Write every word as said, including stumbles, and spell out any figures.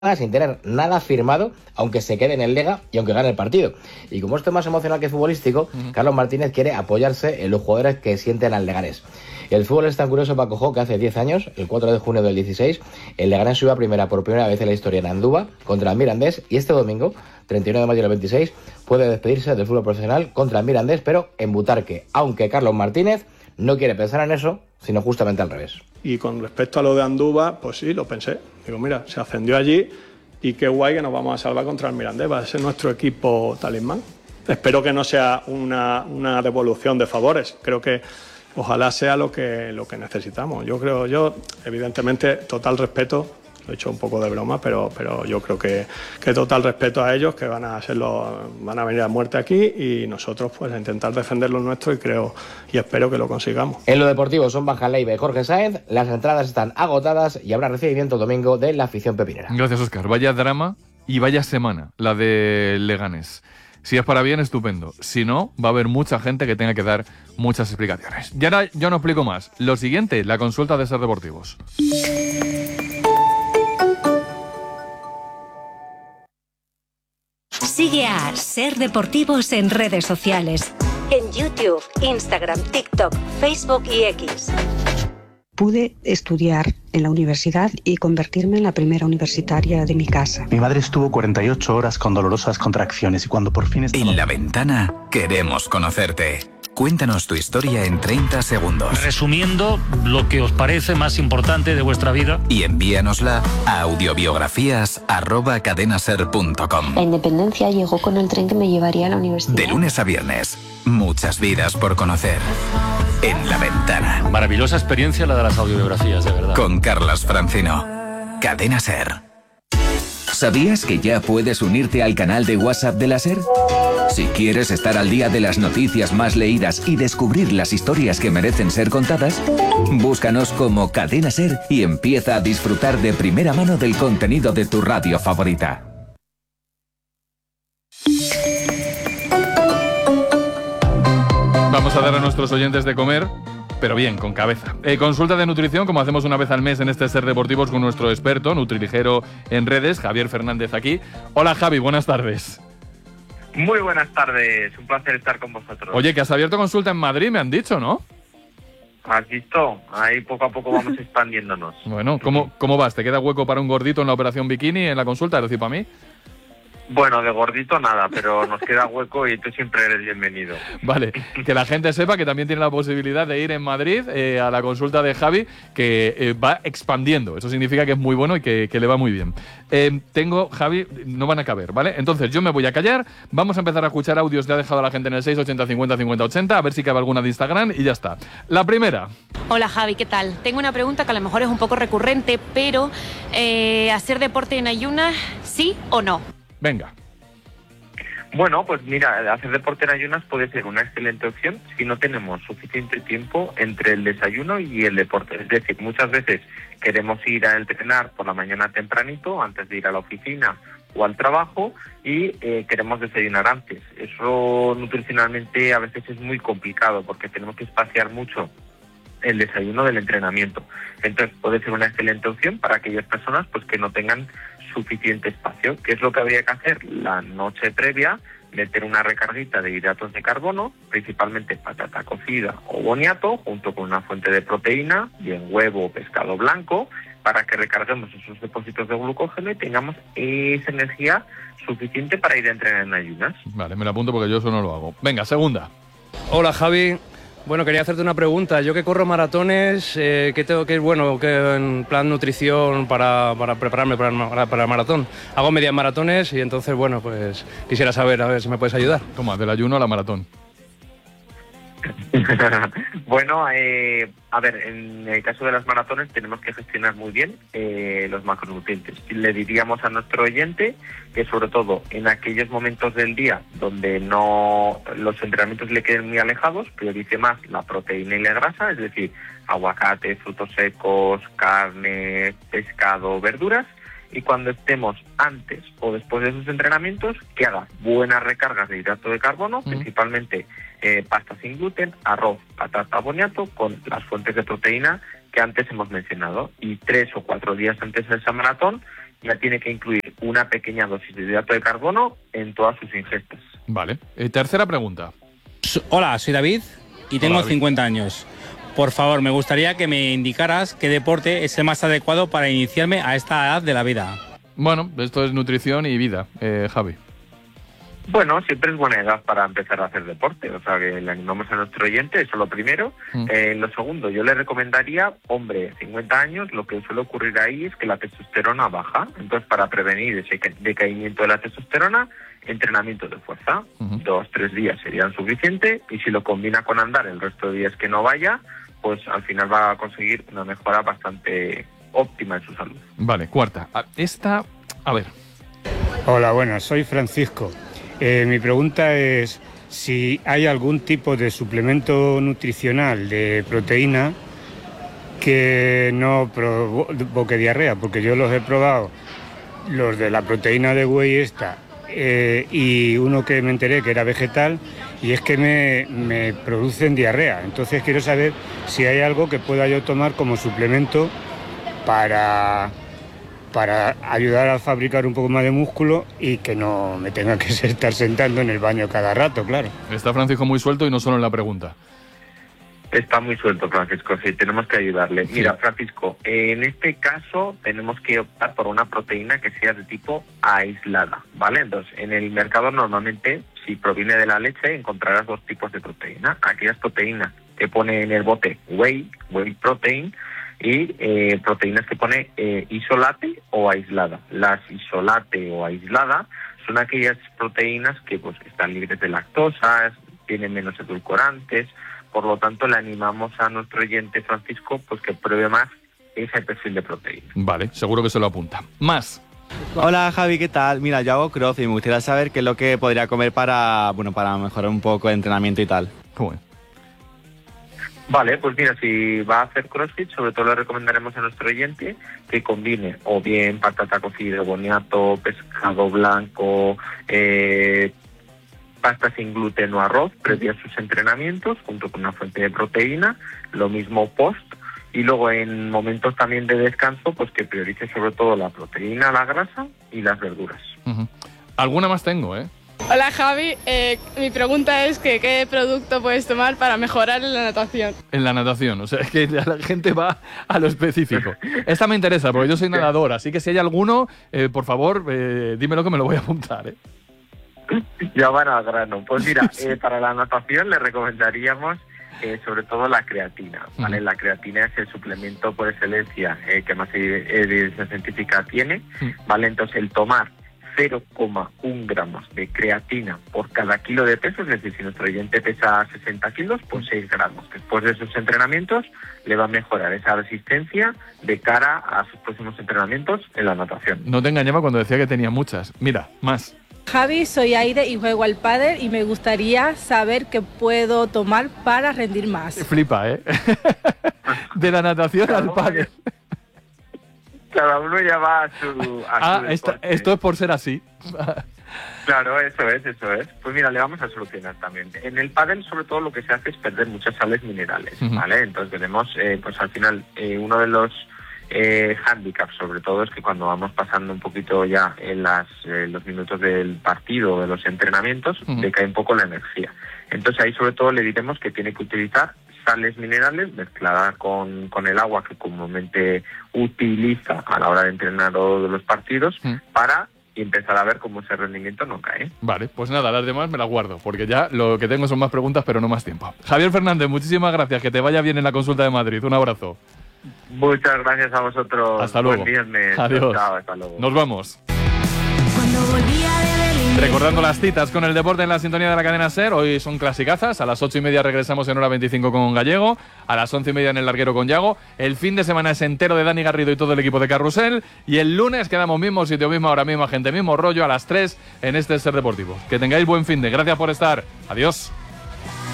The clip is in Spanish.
sin tener nada firmado, aunque se quede en el Lega y aunque gane el partido. Y como esto es más emocional que futbolístico, uh-huh. Carlos Martínez quiere apoyarse en los jugadores que sienten al Leganés. El fútbol es tan curioso, Paco Jo, que hace diez años, el cuatro de junio del dieciséis, el Leganés subió a primera por primera vez en la historia en Andúba contra el Mirandés, y este domingo, treinta y uno de mayo del veintiséis, puede despedirse del fútbol profesional contra el Mirandés, pero en Butarque, aunque Carlos Martínez no quiere pensar en eso, sino justamente al revés. Y con respecto a lo de Andúba, pues sí, lo pensé. Digo, mira, se ascendió allí y qué guay que nos vamos a salvar contra el Mirandés. Va a ser nuestro equipo talismán. Espero que no sea una, una devolución de favores. Creo que ojalá sea lo que, lo que necesitamos. Yo creo, yo, evidentemente, total respeto. Lo he hecho un poco de broma, pero, pero yo creo que, que total respeto a ellos, que van a hacerlo, van a venir a muerte aquí, y nosotros pues a intentar defender lo nuestro, y creo y espero que lo consigamos. En lo deportivo son Borja Leiva y Jorge Sáenz, las entradas están agotadas y habrá recibimiento domingo de la afición pepinera. Gracias, Óscar. Vaya drama y vaya semana la de Leganés. Si es para bien, estupendo. Si no, va a haber mucha gente que tenga que dar muchas explicaciones. Y ahora yo no explico más. Lo siguiente, la consulta de Ser Deportivos. Sigue a Ser Deportivos en redes sociales. En YouTube, Instagram, TikTok, Facebook y X. Pude estudiar en la universidad y convertirme en la primera universitaria de mi casa. Mi madre estuvo cuarenta y ocho horas con dolorosas contracciones y cuando por fin... Estaba... En La Ventana queremos conocerte. Cuéntanos tu historia en treinta segundos. Resumiendo lo que os parece más importante de vuestra vida. Y envíanosla a audiobiografías arroba cadenaser punto com. La independencia llegó con el tren que me llevaría a la universidad. De lunes a viernes, muchas vidas por conocer. En La Ventana. Maravillosa experiencia la de las audiobiografías, de verdad. Con Carlas Francino. Cadena Ser. ¿Sabías que ya puedes unirte al canal de WhatsApp de la Ser? Si quieres estar al día de las noticias más leídas y descubrir las historias que merecen ser contadas, búscanos como Cadena Ser y empieza a disfrutar de primera mano del contenido de tu radio favorita. Vamos a dar a nuestros oyentes de comer, pero bien, con cabeza. Eh, consulta de nutrición, como hacemos una vez al mes en este Ser Deportivos con nuestro experto, nutriligero en redes, Javier Fernández aquí. Hola Javi, buenas tardes. Muy buenas tardes, un placer estar con vosotros. Oye, que has abierto consulta en Madrid, me han dicho, ¿no? ¿Has visto? Ahí poco a poco vamos expandiéndonos. Bueno, ¿cómo, ¿cómo vas? ¿Te queda hueco para un gordito en la operación bikini en la consulta? ¿Es decir, para mí? Bueno, de gordito nada, pero nos queda hueco y tú siempre eres bienvenido. Vale, que la gente sepa que también tiene la posibilidad de ir en Madrid eh, a la consulta de Javi, que eh, va expandiendo. Eso significa que es muy bueno y que, que le va muy bien. Eh, tengo, Javi, no van a caber, ¿vale? Entonces yo me voy a callar, vamos a empezar a escuchar audios que ha dejado la gente en el seis ochenta cincuenta cincuenta ochenta, a ver si cabe alguna de Instagram y ya está. La primera. Hola Javi, ¿qué tal? Tengo una pregunta que a lo mejor es un poco recurrente, pero eh, ¿hacer deporte en ayunas, sí o no? Venga. Bueno, pues mira, hacer deporte en ayunas puede ser una excelente opción si no tenemos suficiente tiempo entre el desayuno y el deporte. Es decir, muchas veces queremos ir a entrenar por la mañana tempranito, antes de ir a la oficina o al trabajo, y eh, queremos desayunar antes. Eso nutricionalmente a veces es muy complicado porque tenemos que espaciar mucho el desayuno del entrenamiento. Entonces puede ser una excelente opción para aquellas personas pues que no tengan suficiente espacio. ¿Qué es lo que habría que hacer? La noche previa, meter una recarguita de hidratos de carbono, principalmente patata cocida o boniato, junto con una fuente de proteína, bien huevo o pescado blanco, para que recarguemos esos depósitos de glucógeno y tengamos esa energía suficiente para ir a entrenar en ayunas. Vale, me lo apunto porque yo eso no lo hago. Venga, segunda. Hola Javi. Bueno, quería hacerte una pregunta. Yo que corro maratones, eh, ¿qué tengo que bueno, que en plan nutrición para, para prepararme para, para el maratón? Hago medias maratones y entonces, bueno, pues quisiera saber, a ver si me puedes ayudar. Toma, del ayuno a la maratón. Bueno, eh, a ver, en el caso de las maratones tenemos que gestionar muy bien eh, los macronutrientes. Le diríamos a nuestro oyente que sobre todo en aquellos momentos del día donde no los entrenamientos le queden muy alejados, priorice más la proteína y la grasa, es decir, aguacate, frutos secos, carne, pescado, verduras. Y cuando estemos antes o después de esos entrenamientos, que haga buenas recargas de hidrato de carbono, mm. principalmente eh, pasta sin gluten, arroz, patata, boniato, con las fuentes de proteína que antes hemos mencionado. Y tres o cuatro días antes de esa maratón, ya tiene que incluir una pequeña dosis de hidrato de carbono en todas sus ingestas. Vale. Eh, tercera pregunta. Hola, soy David y tengo Hola, David. cincuenta años. Por favor, me gustaría que me indicaras qué deporte es el más adecuado para iniciarme a esta edad de la vida. Bueno, esto es nutrición y vida, eh, Javi. Bueno, siempre es buena edad para empezar a hacer deporte, o sea que le animamos a nuestro oyente, eso lo primero. Mm. Eh, lo segundo, yo le recomendaría, hombre, cincuenta años, lo que suele ocurrir ahí es que la testosterona baja, entonces para prevenir ese ca- decaimiento de la testosterona, entrenamiento de fuerza, Uh-huh. dos, tres días serían suficiente, y si lo combina con andar el resto de días que no vaya, pues al final va a conseguir una mejora bastante óptima en su salud. Vale, cuarta. Ah, Esta, a ver. Hola, buenas, soy Francisco. Eh, mi pregunta es si hay algún tipo de suplemento nutricional de proteína que no provoque diarrea, porque yo los he probado, los de la proteína de whey esta, eh, y uno que me enteré que era vegetal, y es que me, me producen diarrea. Entonces quiero saber si hay algo que pueda yo tomar como suplemento para... para ayudar a fabricar un poco más de músculo y que no me tenga que estar sentando en el baño cada rato, claro. Está Francisco muy suelto y no solo en la pregunta. Está muy suelto, Francisco, sí, tenemos que ayudarle. Mira, Francisco, en este caso tenemos que optar por una proteína que sea de tipo aislada, ¿vale? Entonces, en el mercado normalmente, si proviene de la leche, encontrarás dos tipos de proteína. Aquellas proteínas que pone en el bote whey, whey protein, y eh, proteínas que pone eh, isolate o aislada. Las isolate o aislada son aquellas proteínas que pues están libres de lactosa, tienen menos edulcorantes, por lo tanto le animamos a nuestro oyente Francisco pues que pruebe más ese perfil de proteína. Vale, seguro que se lo apunta. Más. Hola Javi, ¿qué tal? Mira, yo hago cross y me gustaría saber qué es lo que podría comer para, bueno, para mejorar un poco el entrenamiento y tal. ¿Cómo es? Vale, pues mira, si va a hacer CrossFit, sobre todo le recomendaremos a nuestro oyente que combine o bien patata cocida, boniato, pescado blanco, eh, pasta sin gluten o arroz previo a sus entrenamientos, junto con una fuente de proteína, lo mismo post, y luego en momentos también de descanso, pues que priorice sobre todo la proteína, la grasa y las verduras. Uh-huh. Alguna más tengo, ¿eh? Hola Javi, eh, mi pregunta es que ¿qué producto puedes tomar para mejorar en la natación? En la natación, o sea, es que la gente va a lo específico. Esta me interesa, porque yo soy nadador, así que si hay alguno, eh, por favor, eh, dímelo que me lo voy a apuntar, ¿eh? Ya van al grano. Pues mira, eh, para la natación le recomendaríamos eh, sobre todo la creatina, ¿vale? Uh-huh. La creatina es el suplemento por excelencia eh, que más evidencia científica tiene, uh-huh. ¿vale? Entonces el tomar cero coma uno gramos de creatina por cada kilo de peso, es decir, si nuestro oyente pesa sesenta kilos, pues seis gramos. Después de sus entrenamientos le va a mejorar esa resistencia de cara a sus próximos entrenamientos en la natación. No te engañaba cuando decía que tenía muchas. Mira, más. Javi, soy Aire y juego al pádel y me gustaría saber qué puedo tomar para rendir más. Flipa, ¿eh? De la natación cada al pádel. Cada uno ya va a su... A ah, su esto, esto es por ser así. Claro, eso es, eso es. Pues mira, le vamos a solucionar también. En el pádel, sobre todo, lo que se hace es perder muchas sales minerales, uh-huh. ¿vale? Entonces tenemos, eh, pues al final, eh, uno de los eh, handicaps, sobre todo, es que cuando vamos pasando un poquito ya en las, eh, los minutos del partido o de los entrenamientos, uh-huh. decae un poco la energía. Entonces ahí, sobre todo, le diremos que tiene que utilizar sales minerales mezcladas con, con el agua que comúnmente utiliza a la hora de entrenar o de los partidos uh-huh. para empezar a ver cómo ese rendimiento no cae. Vale, pues nada, las demás me las guardo, porque ya lo que tengo son más preguntas, pero no más tiempo. Javier Fernández, muchísimas gracias, que te vaya bien en la consulta de Madrid. Un abrazo. Muchas gracias a vosotros. Hasta luego. Buen viernes. Adiós. Chao, hasta luego. Nos vamos. Recordando las citas con el deporte en la sintonía de la cadena SER, hoy son clasicazas, a las ocho y media regresamos en hora veinticinco con Gallego, a las once y media en el larguero con Yago, el fin de semana es entero de Dani Garrido y todo el equipo de Carrusel, y el lunes quedamos mismo sitio, mismo hora, misma gente, mismo rollo, a las tres en este SER Deportivo. Que tengáis buen fin de, gracias por estar, adiós.